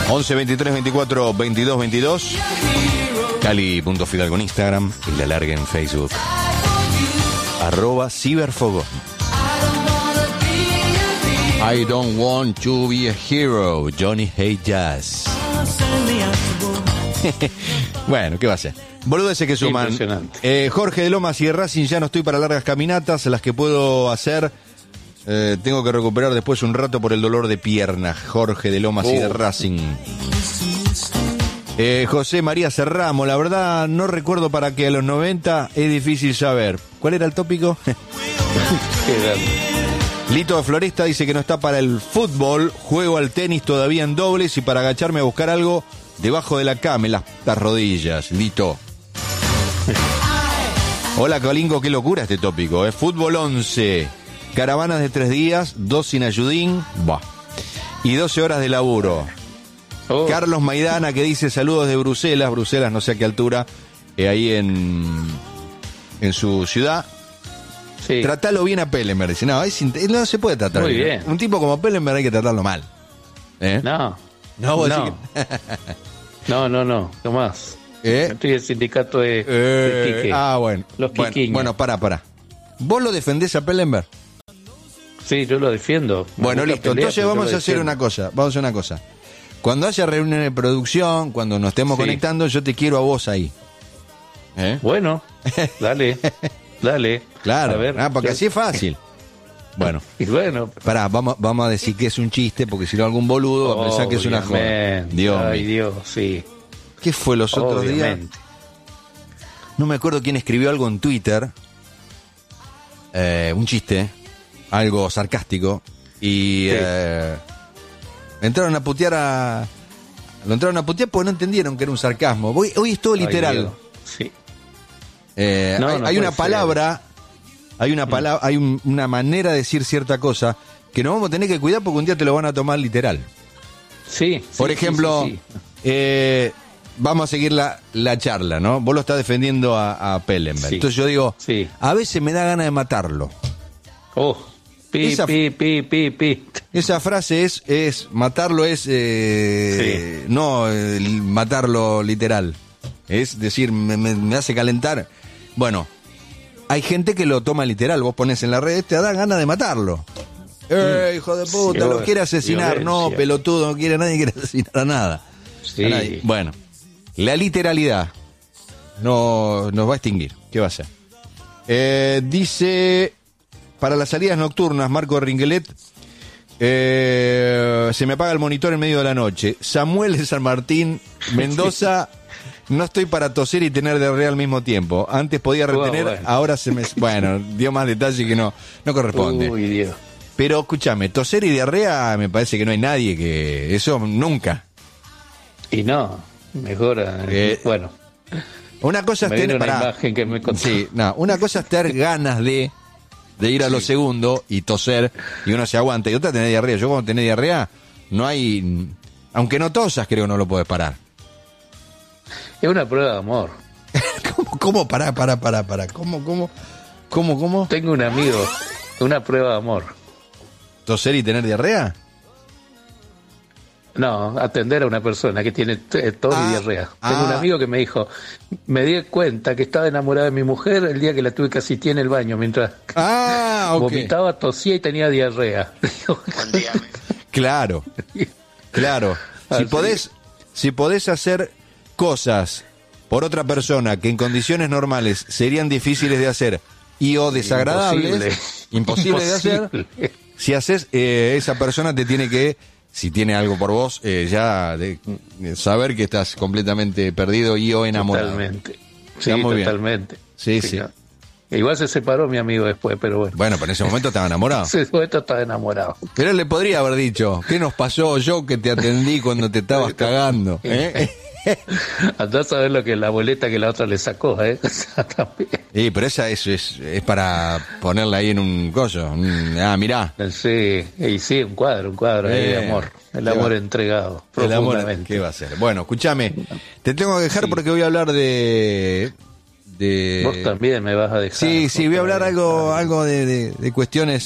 11 23 24 22 22. Cali.fidalgo en Instagram y La Larga en Facebook. @ciberfogón. I don't want to be a hero. Johnny Hate Jazz. Bueno, ¿qué va a ser? Boludeces que suman. Impresionante. Jorge de Lomas y de Racing, ya no estoy para largas caminatas, las que puedo hacer. Tengo que recuperar después un rato por el dolor de pierna. Jorge de Lomas y de Racing. José María Serramo, la verdad no recuerdo para qué a los 90 es difícil saber. ¿Cuál era el tópico? Lito de Floresta dice que no está para el fútbol, juego al tenis todavía en dobles y para agacharme a buscar algo debajo de la cama, en las rodillas. Lito. Hola Colingo, qué locura este tópico. Fútbol 11, caravanas de 3 días, 2 sin ayudín, y 12 horas de laburo. Carlos Maidana que dice saludos de Bruselas, no sé a qué altura, ahí en su ciudad. Sí. Tratalo bien a Pellenberg. Dice, no se puede tratar muy bien. Un tipo como Pellenberg hay que tratarlo mal. No, vos decís que... no, más. Estoy del sindicato de Quique. Bueno. Los quiquiños. Bueno, pará. ¿Vos lo defendés a Pellenberg? Sí, yo lo defiendo. Bueno, listo. Entonces vamos a hacer una cosa. Cuando haya reuniones de producción, cuando nos estemos conectando, yo te quiero a vos ahí. Bueno, dale. Claro, a ver, porque así es fácil. Bueno. Y bueno. Pará, vamos a decir que es un chiste, porque si no algún boludo va a pensar que es una joda. Dios, sí. ¿Qué fue los otros días? No me acuerdo quién escribió algo en Twitter. Un chiste, algo sarcástico. Y entraron a putear Lo entraron a putear porque no entendieron que era un sarcasmo. Hoy es todo literal. Sí. Hay una palabra, hay una manera de decir cierta cosa que nos vamos a tener que cuidar porque un día te lo van a tomar literal. Sí. Por ejemplo, vamos a seguir la charla, ¿no? Vos lo estás defendiendo a Pellenberg. Entonces yo digo, a veces me da ganas de matarlo. Esa frase es matarlo, no matarlo literal. Es decir, me hace calentar. Bueno, hay gente que lo toma literal. Vos pones en la red, te da ganas de matarlo. Hijo de puta, lo quiere asesinar. No, pelotudo, nadie quiere asesinar a nada. Sí. A nadie. Bueno, la literalidad nos va a extinguir. ¿Qué va a ser? Dice, para las salidas nocturnas, Marco Ringelet, se me apaga el monitor en medio de la noche. Samuel de San Martín, Mendoza... No estoy para toser y tener diarrea al mismo tiempo. Antes podía retener, ahora se me... Bueno, dio más detalle que no corresponde. Uy, Dios. Pero escúchame, toser y diarrea me parece que no hay nadie que... Eso nunca. Y no, mejora. Bueno. Una cosa es tener... imagen que me contó. Sí, una cosa es tener ganas de ir a lo segundo y toser y uno se aguanta. Y otra tener diarrea. Yo cuando tenés diarrea, no hay... Aunque no tosas, creo que no lo podés parar. Es una prueba de amor. ¿Cómo? Pará. ¿Cómo? Tengo un amigo, una prueba de amor. ¿Toser y tener diarrea? No, atender a una persona que tiene tos y diarrea. Tengo un amigo que me dijo, me di cuenta que estaba enamorado de mi mujer el día que la tuve que asistir en el baño mientras vomitaba, tosía y tenía diarrea. Claro. Si podés hacer cosas por otra persona que en condiciones normales serían difíciles de hacer o desagradables, imposible de hacer, si haces, esa persona te tiene que, si tiene algo por vos, saber que estás completamente perdido o enamorado. Totalmente. Sí, muy totalmente. Bien. Sí. Igual se separó mi amigo después, pero bueno. Bueno, pero en ese momento estaba enamorado. En ese momento estaba enamorado. Pero él le podría haber dicho, ¿qué nos pasó? Yo que te atendí cuando te estabas cagando. Andá a saber lo que la boleta que la otra le sacó, Sí, pero esa es para ponerla ahí en un coso. Mirá. Sí, un cuadro ahí de amor. El amor entregado, profundamente. El amor, ¿qué va a ser? Bueno, escúchame, te tengo que dejar porque voy a hablar de... Vos también me vas a dejar. Sí, voy a hablar algo de cuestiones